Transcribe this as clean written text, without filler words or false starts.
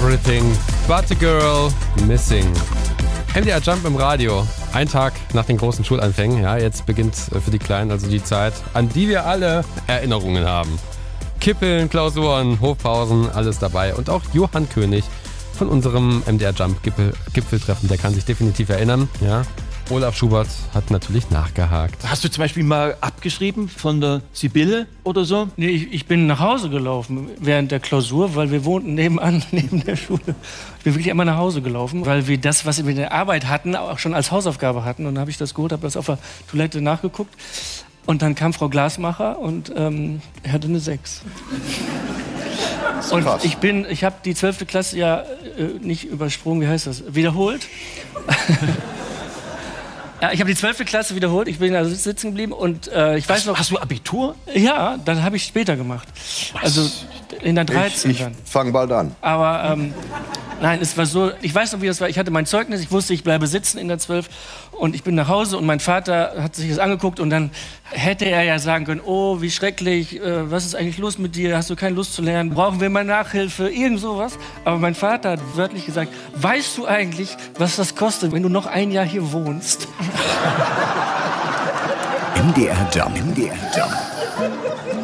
Everything but a girl missing. MDR Jump im Radio. Ein Tag nach den großen Schulanfängen. Ja, jetzt beginnt für die Kleinen also die Zeit, an die wir alle Erinnerungen haben. Kippeln, Klausuren, Hofpausen, alles dabei. Und auch Johann König von unserem MDR Jump Gipfeltreffen, der kann sich definitiv erinnern. Ja. Olaf Schubert hat natürlich nachgehakt. Hast du zum Beispiel mal abgeschrieben von der Sibylle oder so? Nee, ich bin nach Hause gelaufen während der Klausur, weil wir wohnten nebenan, neben der Schule. Ich bin wirklich immer nach Hause gelaufen, weil wir das, was wir in der Arbeit hatten, auch schon als Hausaufgabe hatten. Und dann habe ich das geholt, habe das auf der Toilette nachgeguckt. Und dann kam Frau Glasmacher und er hatte eine 6. Und ich habe die 12. Klasse ja nicht übersprungen, wie heißt das? Wiederholt. Ja, ich habe die 12. Klasse wiederholt, ich bin also sitzen geblieben und ich weiß noch... Hast du Abitur? Ja, dann habe ich später gemacht. Was? Also in der 13. Ich fange bald an. Aber nein, es war so, ich weiß noch, wie das war. Ich hatte mein Zeugnis, ich wusste, ich bleibe sitzen in der 12 und ich bin nach Hause und mein Vater hat sich das angeguckt und dann hätte er ja sagen können, oh, wie schrecklich, was ist eigentlich los mit dir, hast du keine Lust zu lernen, brauchen wir mal Nachhilfe, irgend sowas. Aber mein Vater hat wörtlich gesagt, weißt du eigentlich, was das kostet, wenn du noch ein Jahr hier wohnst? MDR Jump.